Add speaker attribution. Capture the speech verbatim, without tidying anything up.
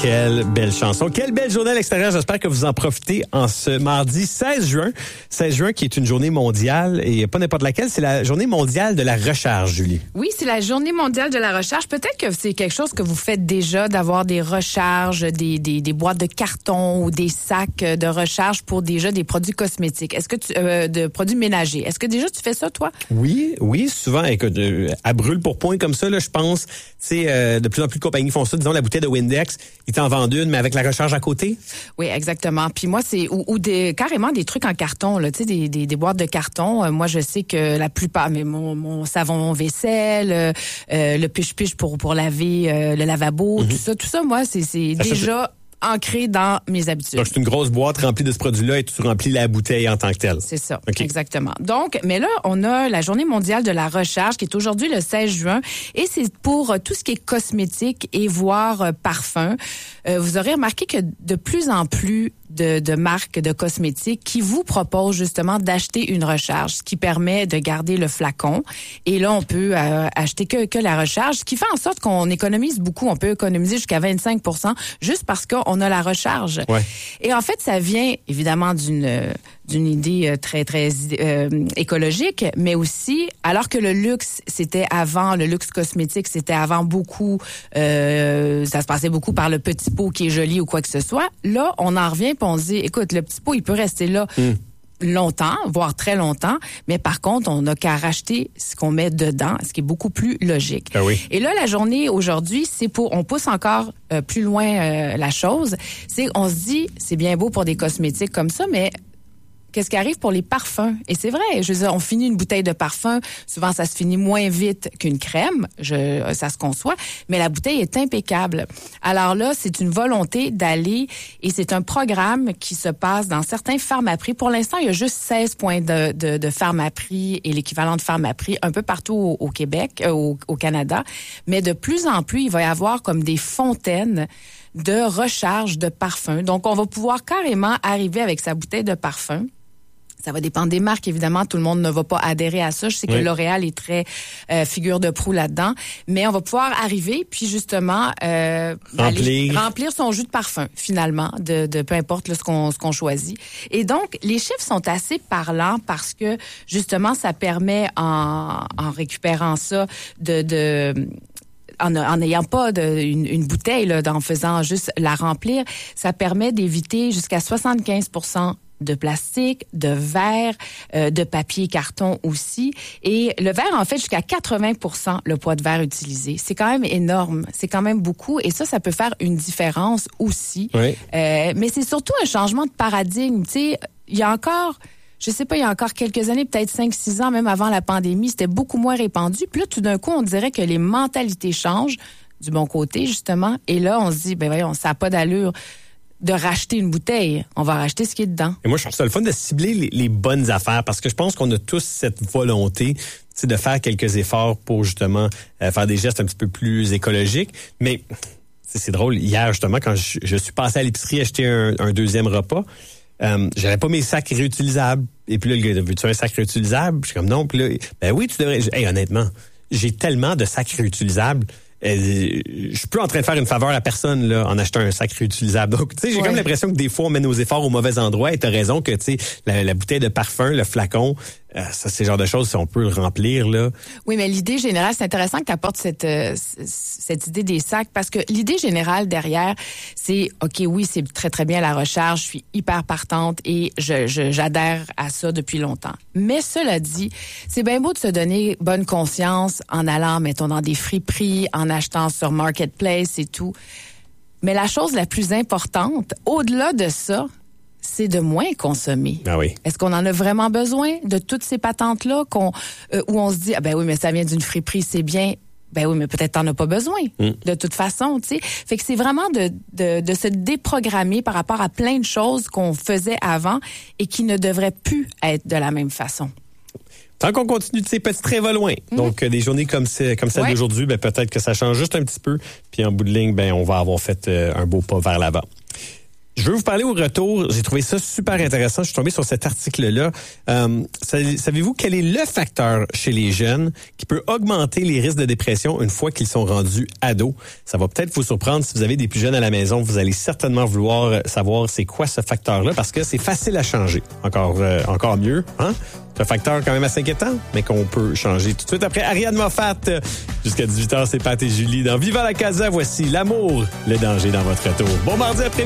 Speaker 1: Quelle belle chanson. Quelle belle journée à l'extérieur. J'espère que vous en profitez en ce mardi seize juin. seize juin qui est une journée mondiale et pas n'importe laquelle. C'est la journée mondiale de la recharge, Julie.
Speaker 2: Oui, c'est la journée mondiale de la recharge. Peut-être que c'est quelque chose que vous faites déjà, d'avoir des recharges, des, des, des boîtes de carton ou des sacs de recharge pour déjà des produits cosmétiques. Est-ce que tu, euh, de produits ménagers. Est-ce que déjà tu fais ça, toi?
Speaker 1: Oui, oui, souvent. Écoute, euh, à brûle pour point comme ça, là, je pense, tu sais, euh, de plus en plus de compagnies font ça. Disons, la bouteille de Windex, ils t'en vendent une, mais avec la recharge à côté.
Speaker 2: Oui, exactement. Puis moi, c'est ou, ou des carrément des trucs en carton, là, tu sais, des, des, des boîtes de carton. Euh, moi, je sais que la plupart, mais mon, mon savon vaisselle, euh, euh, le push-push pour pour laver euh, le lavabo, mm-hmm. tout ça, tout ça, moi, c'est c'est ça, déjà ça, ancré dans mes habitudes.
Speaker 1: Donc, c'est une grosse boîte remplie de ce produit-là et tu remplis la bouteille en tant que telle.
Speaker 2: C'est ça,
Speaker 1: okay.
Speaker 2: Exactement. Donc, mais là, on a la Journée mondiale de la recharge qui est aujourd'hui le seize juin et c'est pour tout ce qui est cosmétique et voire parfum. Euh, vous aurez remarqué que de plus en plus de, de marques de cosmétiques qui vous proposent justement d'acheter une recharge, ce qui permet de garder le flacon. Et là, on peut euh, acheter que, que la recharge, ce qui fait en sorte qu'on économise beaucoup. On peut économiser jusqu'à vingt-cinq pour cent juste parce qu'on a la recharge.
Speaker 1: Ouais.
Speaker 2: Et en fait, ça vient évidemment d'une d'une idée très, très euh, écologique, mais aussi, alors que le luxe, c'était avant, le luxe cosmétique, c'était avant beaucoup, euh, ça se passait beaucoup par le petit pot qui est joli ou quoi que ce soit. Là, on en revient puis on se dit, écoute, le petit pot, il peut rester là mm. longtemps, voire très longtemps, mais par contre, on n'a qu'à racheter ce qu'on met dedans, ce qui est beaucoup plus logique.
Speaker 1: Ah oui.
Speaker 2: Et là, la journée aujourd'hui, c'est pour, on pousse encore euh, plus loin euh, la chose, c'est, on se dit, c'est bien beau pour des cosmétiques comme ça, mais qu'est-ce qui arrive pour les parfums? Et c'est vrai, je veux dire, on finit une bouteille de parfum, souvent ça se finit moins vite qu'une crème, je, ça se conçoit, mais la bouteille est impeccable. Alors là, c'est une volonté d'aller, et c'est un programme qui se passe dans certains Pharmaprix. Pour l'instant, il y a juste seize points de, de, de Pharmaprix et l'équivalent de Pharmaprix un peu partout au, au Québec, euh, au, au Canada, mais de plus en plus, il va y avoir comme des fontaines de recharge de parfum. Donc, on va pouvoir carrément arriver avec sa bouteille de parfum. Ça va dépendre des marques, évidemment. Tout le monde ne va pas adhérer à ça. Je sais que oui. L'Oréal est très euh, figure de proue là-dedans. Mais on va pouvoir arriver, puis justement, euh,
Speaker 1: remplir.
Speaker 2: Aller, remplir son jus de parfum, finalement, de, de peu importe là, ce qu'on ce qu'on choisit. Et donc, les chiffres sont assez parlants parce que, justement, ça permet, en, en récupérant ça, de... de En, en n'ayant pas de, une, une bouteille, là, en faisant juste la remplir, ça permet d'éviter jusqu'à soixante-quinze pour cent de plastique, de verre, euh, de papier, carton aussi. Et le verre, en fait, jusqu'à quatre-vingts pour cent le poids de verre utilisé. C'est quand même énorme. C'est quand même beaucoup. Et ça, ça peut faire une différence aussi.
Speaker 1: Oui.
Speaker 2: Euh, mais c'est surtout un changement de paradigme. Tu sais, il y a encore... Je sais pas, il y a encore quelques années, peut-être cinq six ans, même avant la pandémie, c'était beaucoup moins répandu. Puis là, tout d'un coup, on dirait que les mentalités changent du bon côté, justement. Et là, on se dit, ben voyons, ça n'a pas d'allure de racheter une bouteille. On va racheter ce qui est dedans.
Speaker 1: Et moi, je trouve ça le fun de cibler les, les bonnes affaires parce que je pense qu'on a tous cette volonté de faire quelques efforts pour, justement, euh, faire des gestes un petit peu plus écologiques. Mais c'est drôle, hier, justement, quand je, je suis passé à l'épicerie acheter un, un deuxième repas, Euh, j'avais pas mes sacs réutilisables. Et puis là, le gars, veux-tu un sac réutilisable? Je suis comme non. Puis là, ben oui, tu devrais. Hey, honnêtement, j'ai tellement de sacs réutilisables. Euh, je suis plus en train de faire une faveur à personne là en achetant un sac réutilisable. Donc, tu sais, j'ai ouais. comme l'impression que des fois, on met nos efforts au mauvais endroit. Et t'as raison que, tu sais, la, la bouteille de parfum, le flacon, euh, ça, c'est le genre de choses, si on peut le remplir, là.
Speaker 2: Oui, mais l'idée générale, c'est intéressant que tu apportes cette, euh, cette idée des sacs parce que l'idée générale derrière, c'est, OK, oui, c'est très, très bien la recharge. Je suis hyper partante et je, je, j'adhère à ça depuis longtemps. Mais cela dit, c'est bien beau de se donner bonne conscience en allant, mettons, dans des friperies, en achetant sur Marketplace et tout. Mais la chose la plus importante, au-delà de ça, c'est de moins consommer.
Speaker 1: Ah oui.
Speaker 2: Est-ce qu'on en a vraiment besoin de toutes ces patentes-là qu'on, euh, où on se dit, ah ben oui, mais ça vient d'une friperie, c'est bien. Ben oui, mais peut-être t'en as pas besoin. Mm. De toute façon, tu sais. Fait que c'est vraiment de, de, de se déprogrammer par rapport à plein de choses qu'on faisait avant et qui ne devraient plus être de la même façon.
Speaker 1: Tant qu'on continue de ces petits traits va loin. Mmh. Donc, euh, des journées comme, c'est, comme celle ouais. d'aujourd'hui, ben, peut-être que ça change juste un petit peu. Puis en bout de ligne, ben, on va avoir fait euh, un beau pas vers l'avant. Je veux vous parler au retour. J'ai trouvé ça super intéressant. Je suis tombé sur cet article-là. Euh, savez-vous quel est le facteur chez les jeunes qui peut augmenter les risques de dépression une fois qu'ils sont rendus ados? Ça va peut-être vous surprendre si vous avez des plus jeunes à la maison. Vous allez certainement vouloir savoir c'est quoi ce facteur-là parce que c'est facile à changer. Encore, euh, encore mieux, hein? C'est un facteur quand même assez inquiétant, mais qu'on peut changer tout de suite. Après Ariane Moffat, jusqu'à dix-huit heures, c'est Pat et Julie dans Viva la Casa. Voici l'amour, le danger dans votre retour. Bon mardi après